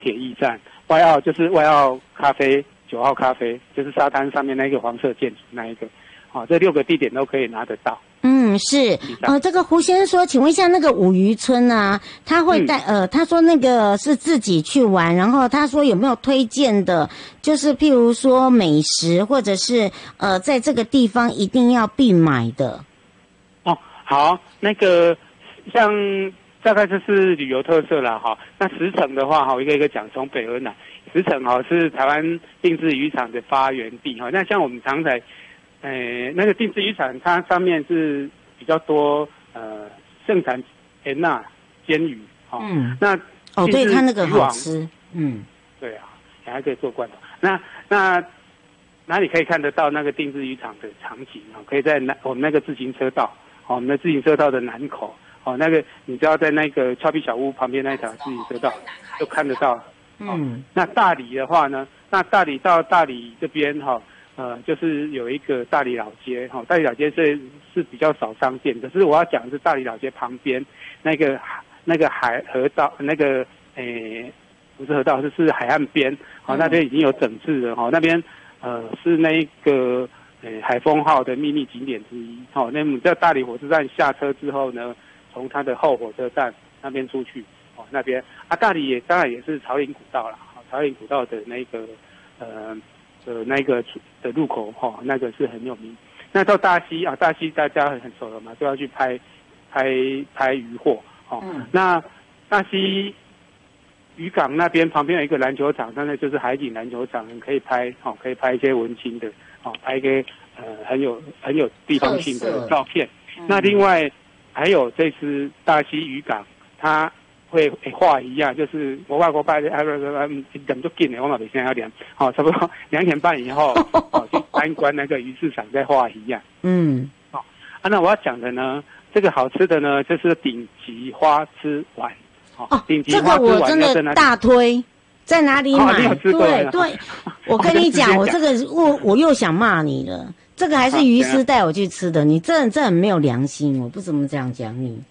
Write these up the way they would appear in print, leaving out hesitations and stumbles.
铁驿站，外澳就是外澳咖啡9号咖啡，就是沙滩上面那个黄色建筑那一个，这6个地点都可以拿得到。 是，这个胡先生说，请问一下那个五渔村啊，他会带他说那个是自己去玩，然后他说有没有推荐的，就是譬如说美食或者是在这个地方一定要必买的。 好，那个像大概就是旅游特色啦哈。那石城的话哈，一个一个讲，从北而南，石城哈是台湾定置渔场的发源地哈。那像我们常在那个定置渔场，它上面是比较多盛产鲶呐、煎鱼哈。那对，它那个好吃。 对啊，还可以做罐头。那哪里可以看得到那个定置渔场的场景啊？可以在我们那个自行车道。我们的自行车道的南口，那个你只要在那个峭壁小屋旁边那一条自行车道就看得到。那大理的话呢，那大理到大理这边就是有一个大理老街，大理老街是比较少商店，可是我要讲的是大理老街旁边那个河道，那个不是河道，是海岸边，那边已经有整治了，那边是那个。海丰号的秘密景点之一，那么在大理火车站下车之后呢，从它的后火车站那边出去，那边大理当然也是草岭古道啦，草岭古道的那个那个的入口那个是很有名。那到大溪大溪大家很熟了嘛，都要去拍渔获，那大溪渔港那边旁边有一个篮球场，那就是海景篮球场，可以拍一些文青的。拍一个很有地方性的照片。那另外还有这次大溪渔港，它会画一样，就是我外国拜等就紧的，我嘛没现在要量，差不多2点半以后，去参观那个鱼市场再画一样。那我要讲的呢，这个好吃的呢，就是顶级花枝丸。顶级花枝丸这个我真的大推。在哪里买？对，我跟你讲，我这个我又想骂你了。这个还是鱼师带我去吃的，你这很没有良心，我不怎么这样讲你。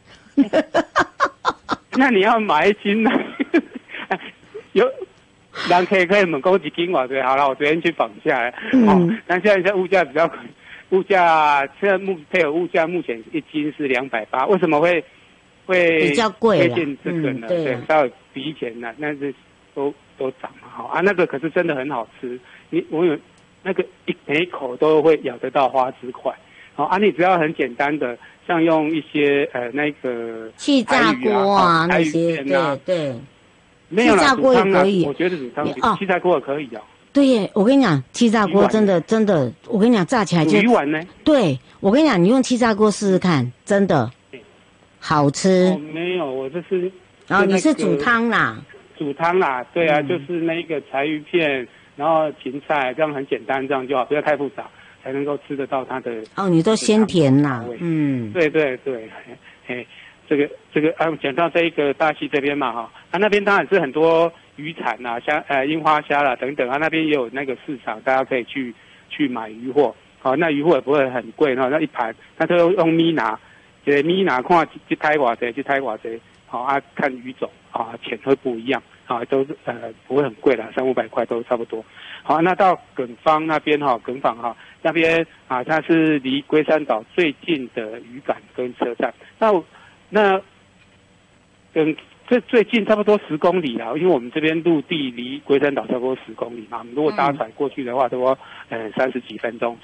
那你要买一斤呢？有人可以问讲一斤多少？好了，我昨天去绑下来。但现在物价比较，现在配合物价目前1斤是280，为什么会比较贵？ 推荐这个呢？对，稍微比以前呢，那是。都涨了那个可是真的很好吃，我有那个每一口都会咬得到花枝块，你只要很简单的，像用一些那个气炸锅那些，对， 没有啦， 气炸锅也可以， 我觉得煮汤气炸锅也可以啊。 对耶，我跟你讲，气炸锅真的，我跟你讲，炸起来就鱼丸呢。 对，我跟你讲，你用气炸锅试试看，真的好吃。 没有，我这是你是煮汤啦。 煮汤啦，对啊，就是那个柴鱼片，然后芹菜，这样很简单，这样就好，不要太复杂，才能够吃得到它的。 你都鲜甜啦， 对，这个讲到这一个大溪这边嘛那边当然是很多渔产啦，樱花虾啦等等那边也有那个市场，大家可以去买渔货，那渔货也不会很贵那一盘，它都用米拿，米拿看一台多少，一台多少，看鱼种钱会不一样都是不会很贵啦，300-500块都差不多。那到耿方那边耿坊那边它是离龟山岛最近的渔港跟车站。那这最近差不多10公里啦，因为我们这边陆地离龟山岛差不多10公里嘛，如果搭船过去的话，差不多30几分钟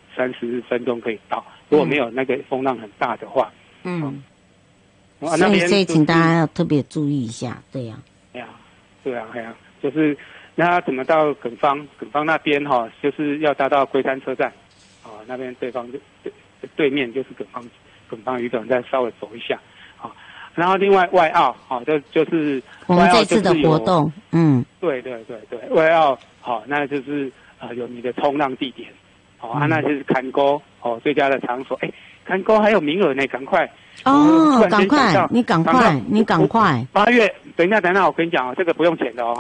，30分钟可以到。如果没有那个风浪很大的话， 所以请大家要特别注意一下，对呀。 对啊，就是那他怎么到耿方那边就是要搭到龟山车站，那边对面就是耿方渔港，再稍微走一下，然后另外外澳就是我们这次的活动， 对，外澳那就是有你的冲浪地点，那就是看沟最佳的场所，看沟还有名额呢，赶快。 赶快！你赶快 ！8月，等一下，我跟你讲这个不用钱的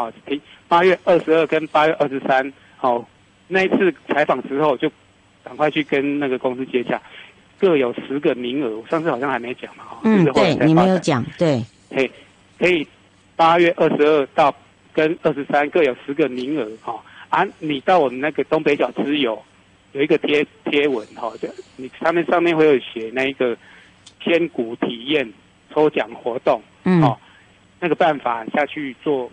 8月22跟8月23，那一次采访之后就赶快去跟那个公司接洽，各有10个名额。我上次好像还没讲嘛， 对，你没有讲，对。 可以8月22到跟23各有10个名额你到我们那个东北角之友有一个贴文你上面会有写那一个千古体验抽奖活动那个办法下去做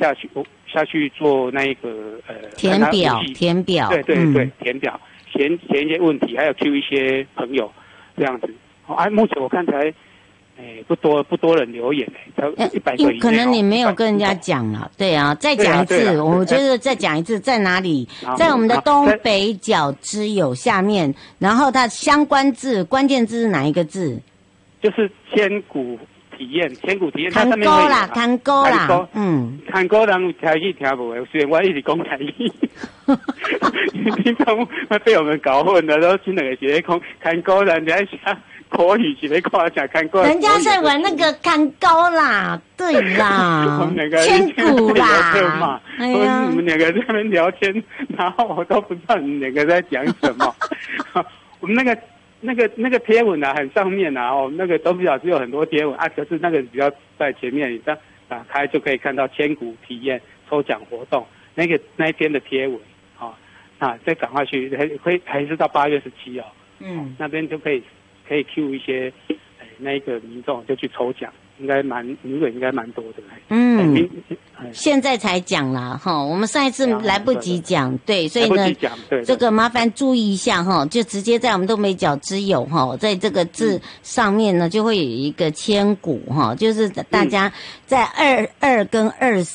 那一个填表， 对，填表，填一些问题，还有 Q 一些朋友这样子。目前我看才不多人留言才100个以内。 可能你没有跟人家讲了，对啊，再讲一次，我觉得再讲一次，在哪里？在我们的东北角之友下面，然后它相关字关键字是哪一个字？ 就是千古体验，它上面会看沟啦， 看沟人台语听不会，虽然我一直讲台语，听众会被我们搞混了，都听两个是在讲看沟人，在想口语是在看讲看沟人。人家在玩那个看沟啦，对啦，千古啦， 你们两个在那边聊天，然后我都不知道你们两个在讲什么。我们那个贴文很上面那个东北角只有很多贴文可是那个比较在前面，你这样打开就可以看到千古体验抽奖活动那一天的贴文再赶快去，还是到8月17那边就可以 Q 一些那个民众就去抽奖，名额应该蛮多的。 现在才讲啦我们上一次来不及讲，对，所以呢，这个麻烦注意一下就直接在我们东北角之友在这个字上面呢，就会有一个千古就是大家在22跟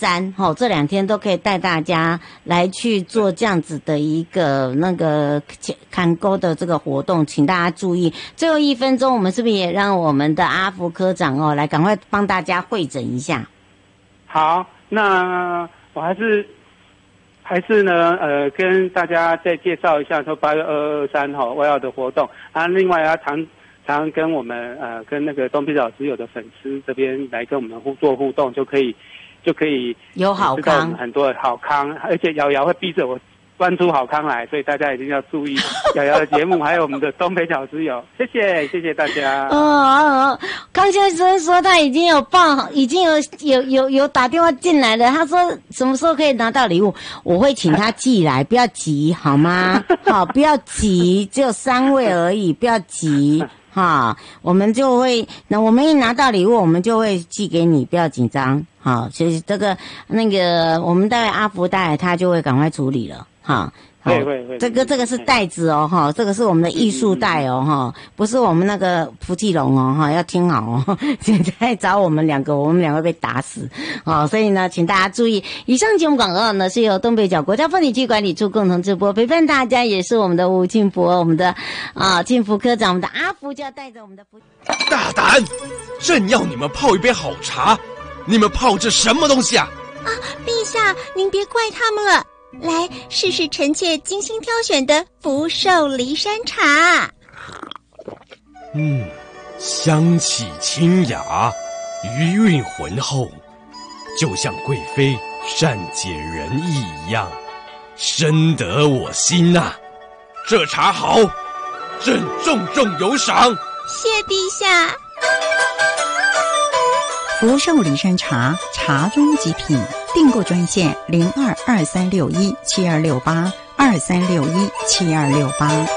23这2天都可以带大家来去做这样子的一个那个看沟的这个活动，请大家注意。最后1分钟，我们是不是也让我们的阿福科长来赶快帮大家汇诊一下？ 好，那我还是呢跟大家再介绍一下说8月223我要的活动另外常跟我们跟那个东北角之友的粉丝这边来跟我们做互动，就可以有好康， 很多好康，而且瑶瑶会逼着我端出好康来，所以大家一定要注意瑶瑶的节目，还有我们的东北角之友，谢谢大家。 康先生说他已经有打电话进来了，他说什么时候可以拿到礼物，我会请他寄来，不要急好吗？好，不要急，只有3位而已，不要急。我们就会，我们一拿到礼物，我们就会寄给你，不要紧张。所以这个我们待会阿福带来，他就会赶快处理了。 会。 这个是袋子这个是我们的艺术袋不是我们那个福气龙要听好现在找我们两个会被打死所以呢，请大家注意，以上节目广告呢是由东北角国家风景区管理处共同直播，陪伴大家也是我们的吴庆福，我们的庆福科长，我们的阿福就要带着我们的福大胆，朕要你们泡一杯好茶，你们泡这什么东西啊？ 陛下您别怪他们了，来试试臣妾精心挑选的福寿梨山茶。 香气清雅，余韵浑厚，就像贵妃善解人意一样，深得我心呐。这茶好，朕重有赏。 谢陛下。 福寿梨山茶，茶中极品。订购专线0223617268，23617268。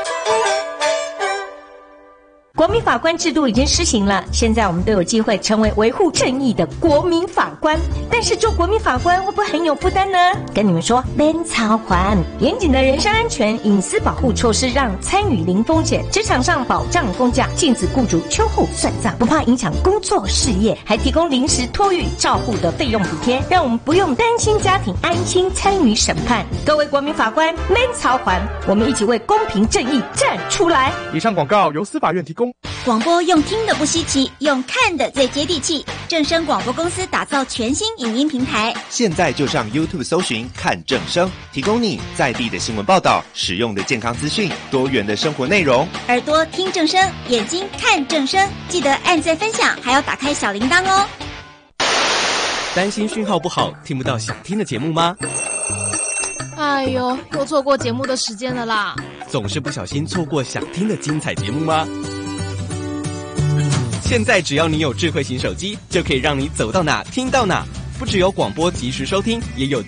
国民法官制度已经施行了，现在我们都有机会成为维护正义的国民法官。但是做国民法官会不会很有负担呢？跟你们说，免操还严谨的人身安全隐私保护措施，让参与零风险，职场上保障公假，禁止雇主秋后算账，不怕影响工作事业，还提供临时托育照护的费用补贴，让我们不用担心家庭，安心参与审判。各位国民法官，免操还，我们一起为公平正义站出来。 以上广告由司法院提供。 广播用听的不稀奇，用看的最接地气。正声广播公司打造全新影音平台， 现在就上 YouTube 搜寻看正声，提供你在地的新闻报道、实用的健康资讯、多元的生活内容。 耳朵听正声，眼睛看正声，记得按赞分享，还要打开小铃铛哦。 担心讯号不好，听不到想听的节目吗？ 哎呦，又错过节目的时间了啦！ 总是不小心错过想听的精彩节目吗？现在只要你有智慧型手机，就可以让你走到哪听到哪。 不只有广播及时收听，也有